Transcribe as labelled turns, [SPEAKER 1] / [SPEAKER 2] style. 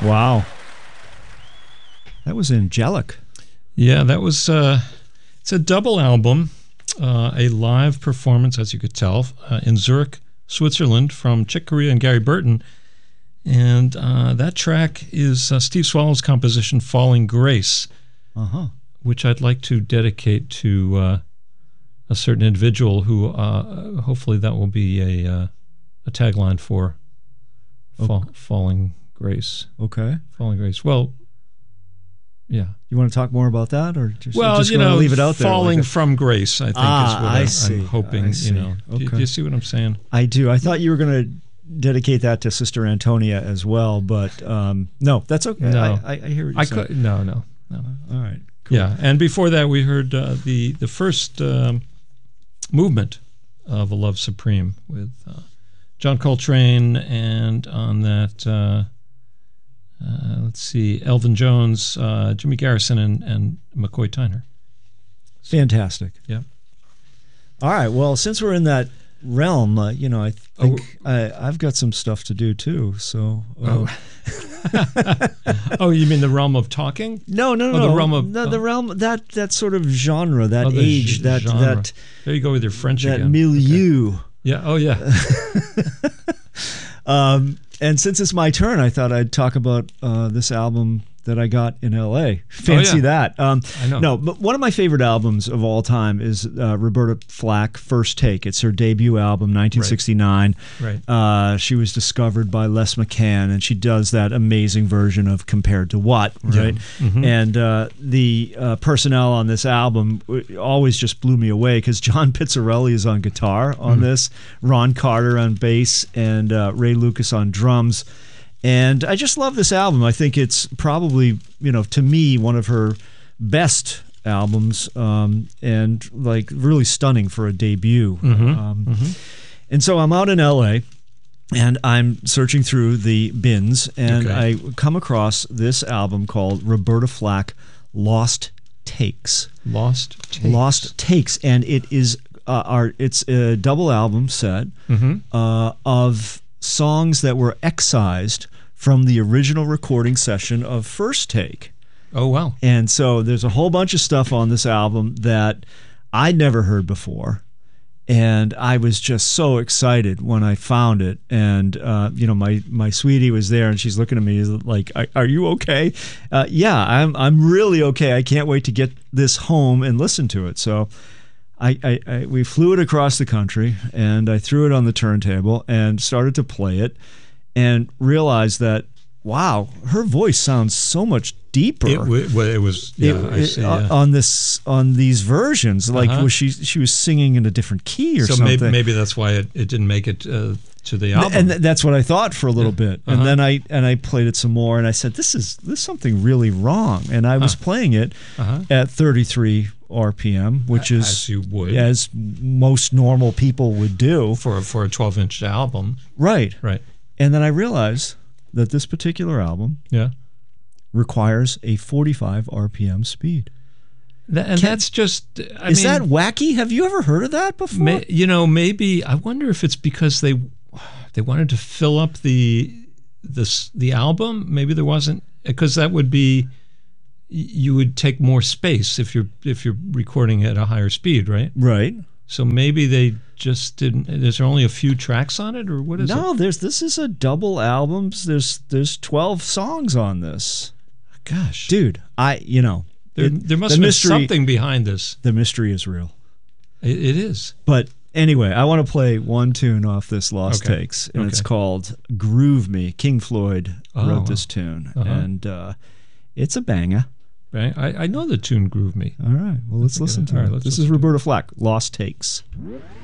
[SPEAKER 1] Wow. That was angelic.
[SPEAKER 2] Yeah, that was, it's a double album, a live performance, as you could tell, in Zurich, Switzerland, from Chick Corea and Gary Burton. And that track is Steve Swallow's composition, Falling Grace, which I'd like to dedicate to a certain individual who hopefully that will be a tagline for Falling Grace.
[SPEAKER 1] Okay.
[SPEAKER 2] Falling Grace. Well, yeah.
[SPEAKER 1] You want to talk more about that, or just
[SPEAKER 2] leave
[SPEAKER 1] it out there?
[SPEAKER 2] Falling from grace, I think, is what I'm hoping.
[SPEAKER 1] Okay.
[SPEAKER 2] Do you see what I'm saying?
[SPEAKER 1] I do. I thought you were going to dedicate that to Sister Antonia as well, but no, that's okay.
[SPEAKER 2] No.
[SPEAKER 1] I hear what you're saying.
[SPEAKER 2] No.
[SPEAKER 1] All right. Cool.
[SPEAKER 2] Yeah, and before that, we heard the first movement of A Love Supreme with John Coltrane, and on that, let's see, Elvin Jones, Jimmy Garrison, and McCoy Tyner.
[SPEAKER 1] Fantastic.
[SPEAKER 2] Yeah.
[SPEAKER 1] All right. Well, since we're in that realm, I think I've got some stuff to do too. So.
[SPEAKER 2] Oh, you mean the realm of talking?
[SPEAKER 1] No.
[SPEAKER 2] The realm of
[SPEAKER 1] the realm that sort of genre, that age,
[SPEAKER 2] genre. There you go with your French
[SPEAKER 1] that
[SPEAKER 2] again.
[SPEAKER 1] milieu.
[SPEAKER 2] Okay. Yeah. Oh, yeah.
[SPEAKER 1] And since it's my turn, I thought I'd talk about this album that I got in L.A. Fancy that.
[SPEAKER 2] I know.
[SPEAKER 1] No, but one of my favorite albums of all time is Roberta Flack, First Take. It's her debut album, 1969.
[SPEAKER 2] Right.
[SPEAKER 1] She was discovered by Les McCann, and she does that amazing version of Compared to What, right?
[SPEAKER 2] Yeah. Mm-hmm.
[SPEAKER 1] And the personnel on this album always just blew me away, because John Pizzarelli is on guitar on this, Ron Carter on bass, and Ray Lucas on drums. And I just love this album. I think it's probably, to me, one of her best albums, and like really stunning for a debut. And so I'm out in LA, and I'm searching through the bins, and I come across this album called Roberta Flack, Lost Takes.
[SPEAKER 2] Lost
[SPEAKER 1] Takes, and it is it's a double album set of songs that were excised from the original recording session of First Take.
[SPEAKER 2] Oh, wow.
[SPEAKER 1] And so there's a whole bunch of stuff on this album that I'd never heard before. And I was just so excited when I found it. And, my sweetie was there, and she's looking at me like, are you okay? Yeah, I'm really okay. I can't wait to get this home and listen to it. So we flew it across the country, and I threw it on the turntable and started to play it, and realized that, wow, her voice sounds so much deeper.
[SPEAKER 2] It was I see,
[SPEAKER 1] on these versions, like she was singing in a different key or something.
[SPEAKER 2] So maybe that's why it didn't make it to the album.
[SPEAKER 1] And that's what I thought for a little bit. And then I played it some more, and I said, this is something really wrong. And I was playing it at 33 RPM, which is
[SPEAKER 2] as you would,
[SPEAKER 1] as most normal people would do
[SPEAKER 2] for a 12-inch album.
[SPEAKER 1] Right. And then I realized that this particular album requires a 45 RPM speed.
[SPEAKER 2] That's just...
[SPEAKER 1] Is that wacky? Have you ever heard of that before?
[SPEAKER 2] Maybe. I wonder if it's because they wanted to fill up the album. Maybe there wasn't... Because that would be... You would take more space if you're recording at a higher speed, right?
[SPEAKER 1] Right.
[SPEAKER 2] So maybe they just didn't. Is there only a few tracks on it, or what is it?
[SPEAKER 1] No, this is a double album. There's 12 songs on this.
[SPEAKER 2] Gosh,
[SPEAKER 1] dude,
[SPEAKER 2] there must have been something behind this.
[SPEAKER 1] The mystery is real.
[SPEAKER 2] It is.
[SPEAKER 1] But anyway, I want to play one tune off this Lost Takes, and it's called "Groove Me." King Floyd wrote this tune, and it's a banger.
[SPEAKER 2] Right? I know the tune "Groove Me."
[SPEAKER 1] All right. Well, let's listen to it. This is Roberta Flack, Lost Takes.